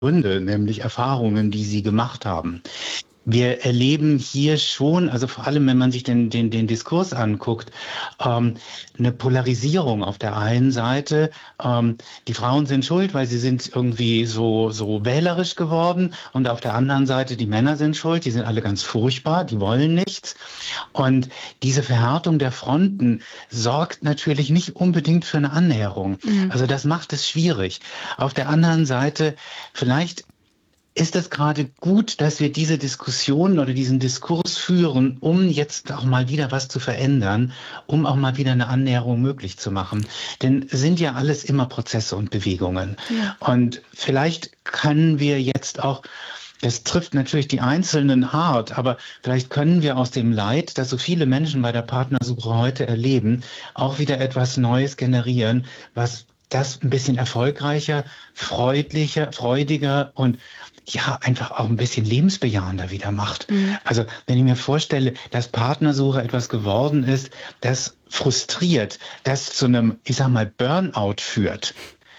Gründe, nämlich Erfahrungen, die sie gemacht haben. Wir erleben hier schon, also vor allem, wenn man sich den Diskurs anguckt, eine Polarisierung auf der einen Seite. Die Frauen sind schuld, weil sie sind irgendwie so wählerisch geworden. Und auf der anderen Seite, die Männer sind schuld, die sind alle ganz furchtbar, die wollen nichts. Und diese Verhärtung der Fronten sorgt natürlich nicht unbedingt für eine Annäherung. Also das macht es schwierig. Auf der anderen Seite, vielleicht ist es gerade gut, dass wir diese Diskussion oder diesen Diskurs führen, um jetzt auch mal wieder was zu verändern, um auch mal wieder eine Annäherung möglich zu machen. Denn es sind ja alles immer Prozesse und Bewegungen. Ja. Und vielleicht können wir jetzt auch, das trifft natürlich die Einzelnen hart, aber vielleicht können wir aus dem Leid, das so viele Menschen bei der Partnersuche heute erleben, auch wieder etwas Neues generieren, was das ein bisschen erfolgreicher, freudiger und ja, einfach auch ein bisschen lebensbejahender wieder macht. Also wenn ich mir vorstelle, dass Partnersuche etwas geworden ist, das frustriert, das zu einem, ich sag mal, Burnout führt,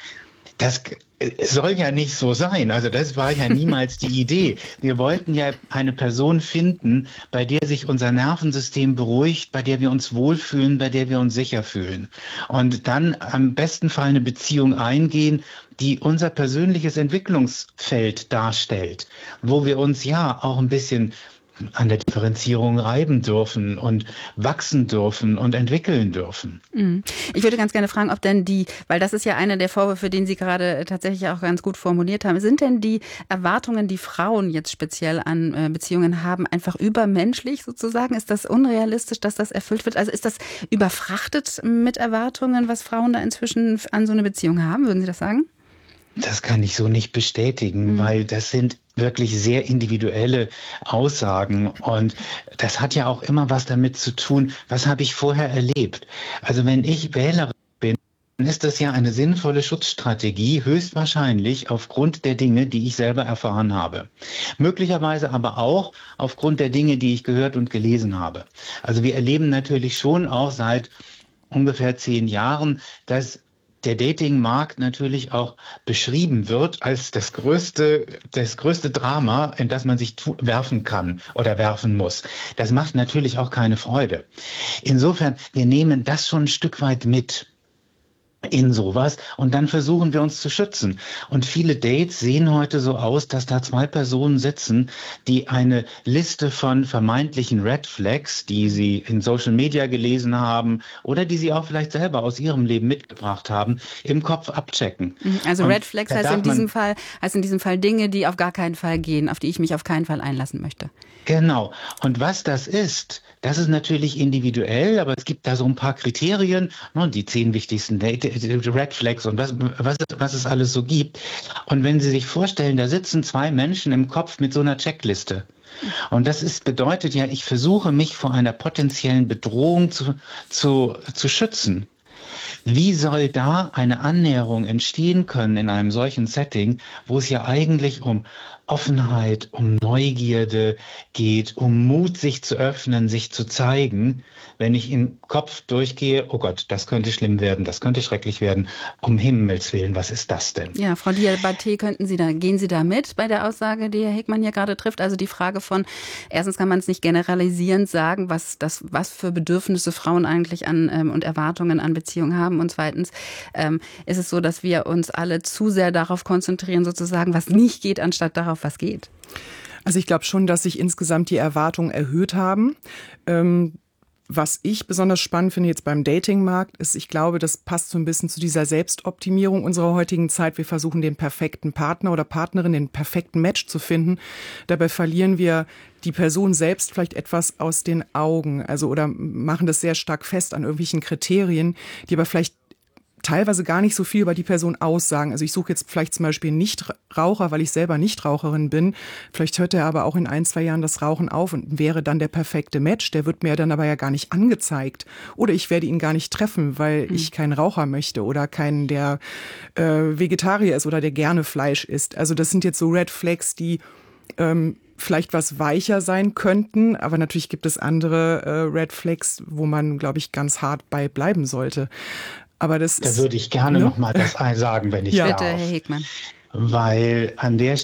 das soll ja nicht so sein. Also das war ja niemals die Idee. Wir wollten ja eine Person finden, bei der sich unser Nervensystem beruhigt, bei der wir uns wohlfühlen, bei der wir uns sicher fühlen. Und dann am besten Fall eine Beziehung eingehen, die unser persönliches Entwicklungsfeld darstellt, wo wir uns ja auch ein bisschen an der Differenzierung reiben dürfen und wachsen dürfen und entwickeln dürfen. Ich würde ganz gerne fragen, ob denn weil das ist ja einer der Vorwürfe, den Sie gerade tatsächlich auch ganz gut formuliert haben, sind denn die Erwartungen, die Frauen jetzt speziell an Beziehungen haben, einfach übermenschlich sozusagen? Ist das unrealistisch, dass das erfüllt wird? Also ist das überfrachtet mit Erwartungen, was Frauen da inzwischen an so eine Beziehung haben? Würden Sie das sagen? Das kann ich so nicht bestätigen, weil das sind wirklich sehr individuelle Aussagen und das hat ja auch immer was damit zu tun, was habe ich vorher erlebt. Also wenn ich Wählerin bin, dann ist das ja eine sinnvolle Schutzstrategie, höchstwahrscheinlich aufgrund der Dinge, die ich selber erfahren habe. Möglicherweise aber auch aufgrund der Dinge, die ich gehört und gelesen habe. Also wir erleben natürlich schon auch seit ungefähr 10 Jahren, dass der Datingmarkt natürlich auch beschrieben wird als das größte Drama, in das man sich werfen kann oder werfen muss. Das macht natürlich auch keine Freude. Insofern, wir nehmen das schon ein Stück weit mit in sowas und dann versuchen wir uns zu schützen. Und viele Dates sehen heute so aus, dass da 2 Personen sitzen, die eine Liste von vermeintlichen Red Flags, die sie in Social Media gelesen haben oder die sie auch vielleicht selber aus ihrem Leben mitgebracht haben, im Kopf abchecken. Also Red Flags heißt in diesem Fall Dinge, die auf gar keinen Fall gehen, auf die ich mich auf keinen Fall einlassen möchte. Genau. Und was das ist natürlich individuell, aber es gibt da so ein paar Kriterien, die 10 wichtigsten Red Flags und was es alles so gibt. Und wenn Sie sich vorstellen, da sitzen 2 Menschen im Kopf mit so einer Checkliste. Und das bedeutet ja, ich versuche mich vor einer potenziellen Bedrohung zu schützen. Wie soll da eine Annäherung entstehen können in einem solchen Setting, wo es ja eigentlich um Offenheit, um Neugierde geht, um Mut, sich zu öffnen, sich zu zeigen, wenn ich im Kopf durchgehe, oh Gott, das könnte schlimm werden, das könnte schrecklich werden, um Himmels Willen, was ist das denn? Ja, Frau Diabaté, gehen Sie da mit bei der Aussage, die Herr Hegmann hier gerade trifft? Also die Frage von, erstens kann man es nicht generalisierend sagen, was für Bedürfnisse Frauen eigentlich und Erwartungen an Beziehungen haben, und zweitens ist es so, dass wir uns alle zu sehr darauf konzentrieren, sozusagen, was nicht geht, anstatt darauf, was geht. Also ich glaube schon, dass sich insgesamt die Erwartungen erhöht haben. Was ich besonders spannend finde jetzt beim Datingmarkt ist, ich glaube, das passt so ein bisschen zu dieser Selbstoptimierung unserer heutigen Zeit. Wir versuchen, den perfekten Partner oder Partnerin, den perfekten Match zu finden. Dabei verlieren wir die Person selbst vielleicht etwas aus den Augen, oder machen das sehr stark fest an irgendwelchen Kriterien, die aber vielleicht teilweise gar nicht so viel über die Person aussagen. Also ich suche jetzt vielleicht zum Beispiel einen Nichtraucher, weil ich selber Nichtraucherin bin. Vielleicht hört er aber auch in 1, 2 Jahren das Rauchen auf und wäre dann der perfekte Match. Der wird mir dann aber ja gar nicht angezeigt. Oder ich werde ihn gar nicht treffen, weil ich keinen Raucher möchte oder keinen, der Vegetarier ist oder der gerne Fleisch isst. Also das sind jetzt so Red Flags, die vielleicht was weicher sein könnten, aber natürlich gibt es andere Red Flags, wo man, glaube ich, ganz hart bei bleiben sollte. Aber da würde ich gerne noch mal das sagen, wenn ich darf. Bitte, Herr Hegmann. weil an der